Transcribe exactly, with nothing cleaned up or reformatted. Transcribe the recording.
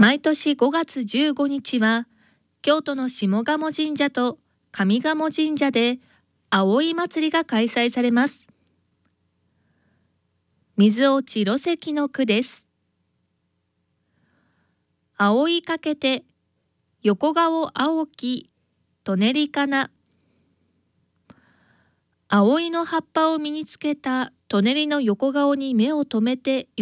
毎年ごがつじゅうごにちは、京都の下鴨神社と上賀茂神社で葵祭りが開催されます。水落ち露石の句です。葵かけて、横顔青き、とねりかな。葵の葉っぱを身につけたとねりの横顔に目を留めて